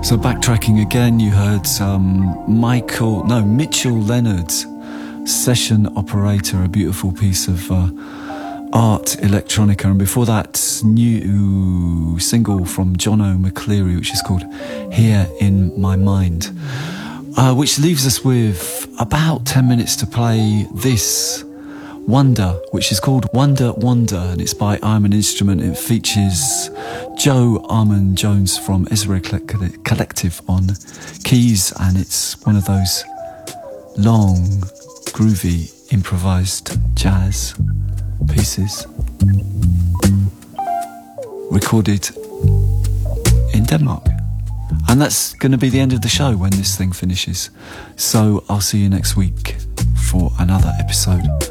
So backtracking again, you heard Mitchell Leonard's Session Operator, a beautiful piece of art electronica, and before that, new single from Jono McCleary, which is called Here in My Mind, which leaves us with about 10 minutes to play this Wonder, which is called Wonder Wonder, and it's by I'm an Instrument. It features Joe Armon-Jones from Ezra Collective on keys, and it's one of those long, groovy, improvised jazz pieces recorded in Denmark. And that's going to be the end of the show when this thing finishes. So I'll see you next week for another episode.